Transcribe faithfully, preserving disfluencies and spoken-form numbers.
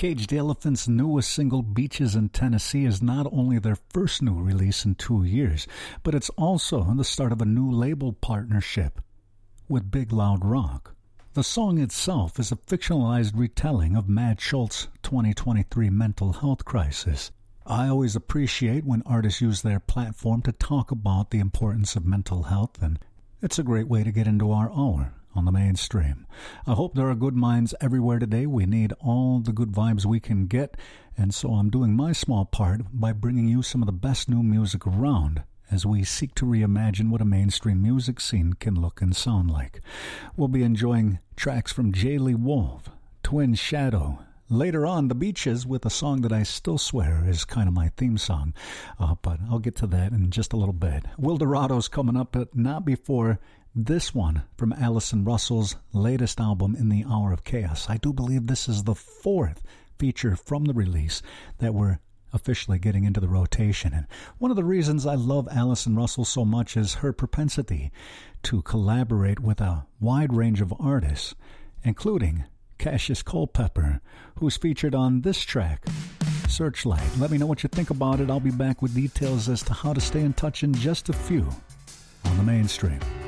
Caged Elephant's newest single, Beaches in Tennessee, is not only their first new release in two years, but it's also the start of a new label partnership with Big Loud Rock. The song itself is a fictionalized retelling of Matt Schultz's twenty twenty-three mental health crisis. I always appreciate when artists use their platform to talk about the importance of mental health, and it's a great way to get into our hour on the mainstream. I hope there are good minds everywhere today. We need all the good vibes we can get, and so I'm doing my small part by bringing you some of the best new music around as we seek to reimagine what a mainstream music scene can look and sound like. We'll be enjoying tracks from J. Lee Wolf, Twin Shadow, later on The Beaches with a song that I still swear is kind of my theme song, uh, but I'll get to that in just a little bit. Wildorado's coming up, but not before this one from Allison Russell's latest album, In the Hour of Chaos. I do believe this is the fourth feature from the release that we're officially getting into the rotation. And one of the reasons I love Allison Russell so much is her propensity to collaborate with a wide range of artists, including Cassius Culpepper, who's featured on this track, Searchlight. Let me know what you think about it. I'll be back with details as to how to stay in touch in just a few on the mainstream.